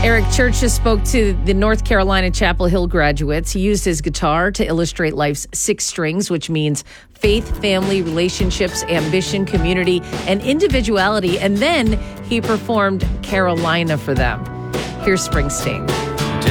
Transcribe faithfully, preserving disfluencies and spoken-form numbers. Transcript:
Eric Church just spoke to the North Carolina Chapel Hill graduates. He used his guitar to illustrate life's six strings, which means faith, family, relationships, ambition, community, and individuality. And then he performed Carolina for them. Here's Springsteen.